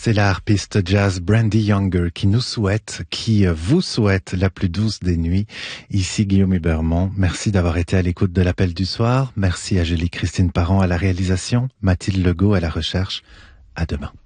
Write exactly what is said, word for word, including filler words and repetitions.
C'est la harpiste jazz Brandy Younger qui nous souhaite, qui vous souhaite la plus douce des nuits. Ici Guillaume Hubermont. Merci d'avoir été à l'écoute de l'appel du soir. Merci à Julie-Christine Parent à la réalisation, Mathilde Legault à la recherche. À demain.